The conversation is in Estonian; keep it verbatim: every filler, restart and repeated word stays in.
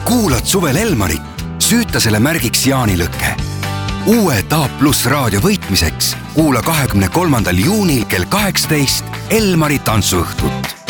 kuulad suvel Elmarit, süüta selle märgiks jaanilõkke. Uue A pluss raadio võitmiseks kuula kahekümne kolmandal juunil kell kaheksateist Elmari tantsuõhtut.